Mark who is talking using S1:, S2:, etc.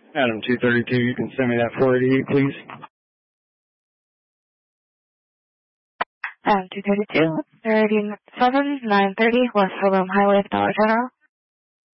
S1: Adam 232, you can send me that 488, please.
S2: Adam 232, 37930 West Salem Highway, Dollar General.